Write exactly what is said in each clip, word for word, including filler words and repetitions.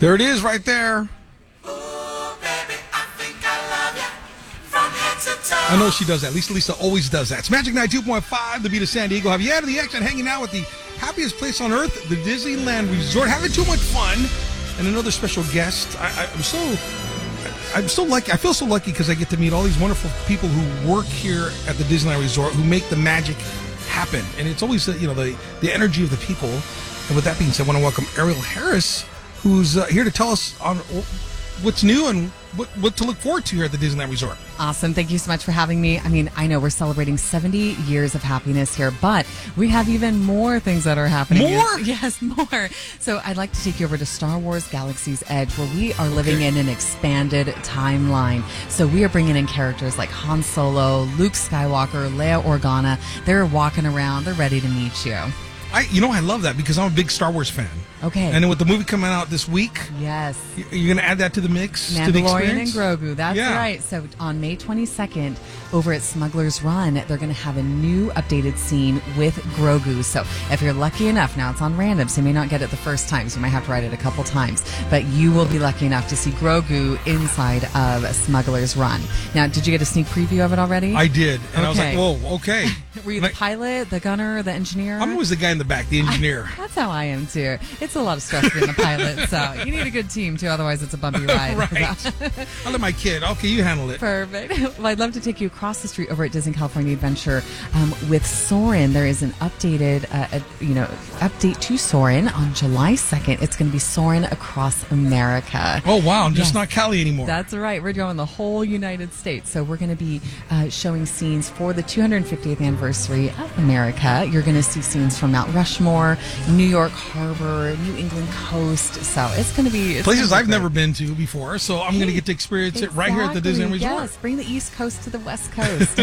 There it is right there. I know she does that. Lisa Lisa always does that. It's Magic ninety-two point five, the beat of San Diego. Have you had the action hanging out with the happiest place on earth, the Disneyland Resort, having too much fun, and another special guest. I, I, I'm so, I'm so lucky. I feel so lucky because I get to meet all these wonderful people who work here at the Disneyland Resort, who make the magic happen. And it's always, you know, the the energy of the people. And with that being said, I want to welcome Ariel Harris, who's uh, here to tell us on what's new and what, what to look forward to here at the Disneyland Resort. Awesome. Thank you so much for having me. I mean, I know we're celebrating seventy years of happiness here, but we have even more things that are happening. More? Yes, more. So I'd like to take you over to Star Wars Galaxy's Edge, where we are living Okay. in an expanded timeline. So we are bringing in characters like Han Solo, Luke Skywalker, Leia Organa. They're walking around. They're ready to meet you. I, you know, I love that because I'm a big Star Wars fan. Okay. And then with the movie coming out this week, Yes. y- you're going to add that to the mix, to the Mandalorian and experience? Grogu. That's Yeah. right. So on May twenty-second, over at Smuggler's Run, they're going to have a new updated scene with Grogu. So if you're lucky enough, now it's on random, so you may not get it the first time, so you might have to write it a couple times. But you will be lucky enough to see Grogu inside of Smuggler's Run. Now, did you get a sneak preview of it already? I did. And I was like, Okay. whoa, okay. Were you the Like, pilot, the gunner, the engineer? I'm always the guy in the back, the engineer. That's how I am too. It's a lot of stress being a pilot, so you need a good team too. Otherwise, it's a bumpy ride. Right. I'll let my kid. Okay, you handle it. Perfect. Well, I'd love to take you across the street over at Disney California Adventure um, with Soarin'. There is an updated, uh, uh, you know, update to Soarin' on July second. It's going to be Soarin' across America. Oh, wow. I'm just Yes. not Cali anymore. That's right. We're going the whole United States. So we're going to be uh, showing scenes for the two hundred fiftieth anniversary of America. You're going to see scenes from Mount Rushmore, New York Harbor, New England coast. So it's going to be it's Places gonna be I've great. never been to before, so I'm going to get to experience it right here at the Disney Exactly. Resort. Yes, bring the East Coast to the West Coast.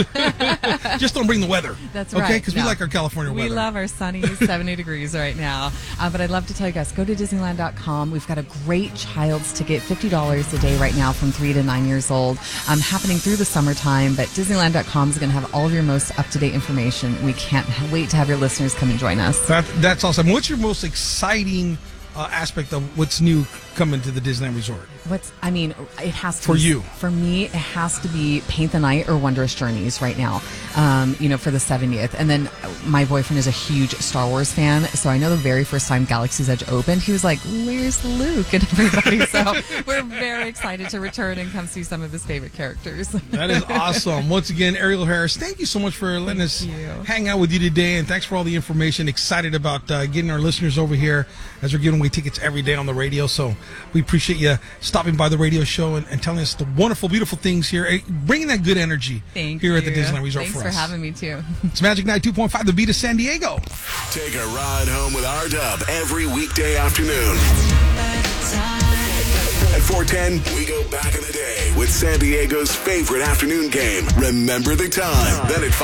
Just don't bring the weather. That's okay? right. Because we No. like our California We weather. love our sunny seventy degrees right now. Uh, but I'd love to tell you guys, go to Disneyland dot com. We've got a great child's ticket, fifty dollars a day right now from three to nine years old, um, happening through the summertime. But Disneyland dot com is going to have all of your most up-to-date information. We can't wait to have your listeners come and join us. That, that's awesome. What's your most exciting uh, aspect of what's new coming to the Disneyland Resort? What's, I mean, it has to For be, you. For me, it has to be Paint the Night or Wondrous Journeys right now, um, you know, for the seventieth. And then my boyfriend is a huge Star Wars fan, so I know the very first time Galaxy's Edge opened, he was like, "Where's Luke?" and everybody. So we're very excited to return and come see some of his favorite characters. That is awesome. Once again, Ariel Harris, thank you so much for letting us you. hang out with you today, and thanks for all the information. Excited about uh, getting our listeners over here as we're giving away tickets every day on the radio. So we appreciate you stopping by the radio show and, and telling us the wonderful, beautiful things here, eh, bringing that good energy Thank here you. at the Disneyland Resort Thanks for for us. having me too. It's Magic ninety-two point five, the beat of San Diego. Take a ride home with R-Dub every weekday afternoon. At four ten, we go back in the day with San Diego's favorite afternoon game, Remember the Time. Then at